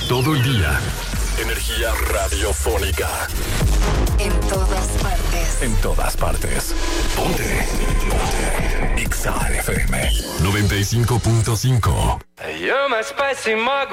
todo el día. Energía radiofónica. En todas partes. En todas partes. Ponte. Ponte. Exa FM 95.5. You're my spicy margarita.